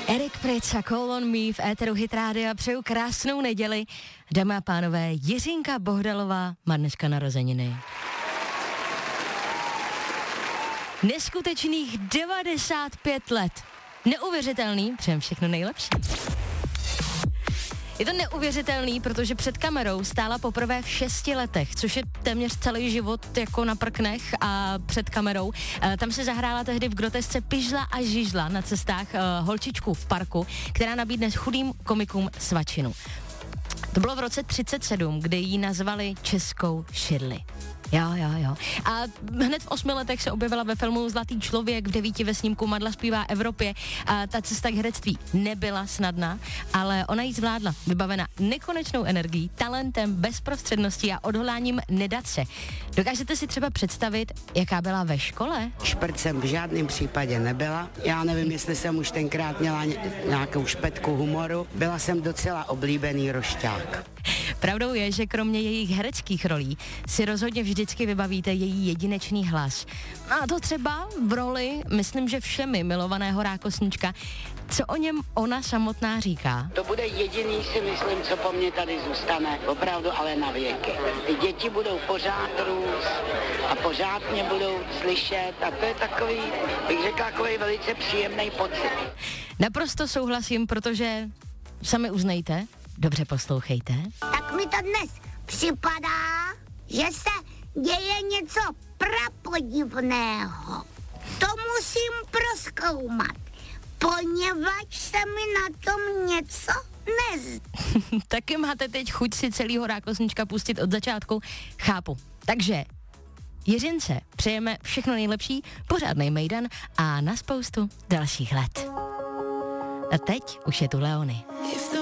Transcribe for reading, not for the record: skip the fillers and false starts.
Erik Pryc a Call on Me v éteru Hit Rádia. Přeju krásnou neděli. Dámy a pánové, Jiřinka Bohdalová má dneska narozeniny. Neskutečných 95 let. Neuvěřitelný, přejem všechno nejlepší. Je to neuvěřitelný, protože před kamerou stála poprvé v 6 letech, což je téměř celý život jako na prknech a před kamerou. Tam se zahrála tehdy v grotesce Pižla a Žižla na cestách holčičku v parku, která nabídne chudým komikům svačinu. To bylo v roce 37, kdy ji nazvali Českou Širli. Jo. A hned v 8 letech se objevila ve filmu Zlatý člověk, v 9 ve snímku Madla zpívá Evropě. A ta cesta k herectví nebyla snadná, ale ona ji zvládla, vybavena nekonečnou energií, talentem, bezprostředností a odhodláním nedat se. Dokážete si třeba představit, jaká byla ve škole? Šprt jsem v žádném případě nebyla. Já nevím, jestli jsem už tenkrát měla nějakou špetku humoru. Byla jsem docela oblíbený rošťák. Pravdou je, že kromě jejich hereckých rolí si rozhodně vždycky vybavíte její jedinečný hlas. A to třeba v roli, myslím, že všemi milovaného rákosníčka. Co o něm ona samotná říká? To bude jediný, si myslím, co po mně tady zůstane, opravdu ale na věky. Ty děti budou pořád růst a pořád mě budou slyšet a to je takový, bych řekla, takový velice příjemný pocit. Naprosto souhlasím, protože sami uznejte, dobře poslouchejte. Tak mi to dnes připadá, že se děje něco prapodivného. To musím prozkoumat, poněvadž se mi na tom něco nezdá. Taky máte teď chuť si celýho rákosníčka pustit od začátku? Chápu. Takže Jiřince přejeme všechno nejlepší, pořádnej mejdan a na spoustu dalších let. A teď už je tu Leony.